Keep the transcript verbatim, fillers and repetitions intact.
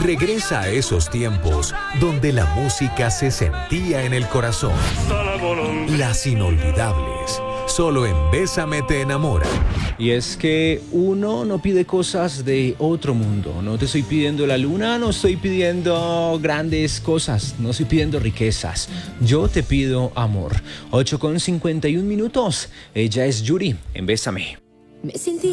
Regresa a esos tiempos donde la música se sentía en el corazón. Las inolvidables. Solo en Bésame te enamora. Y es que uno no pide cosas de otro mundo. No te estoy pidiendo la luna, no estoy pidiendo grandes cosas, no estoy pidiendo riquezas. Yo te pido amor. ocho con cincuenta y un minutos. Ella es Yuri en Bésame. Me sentí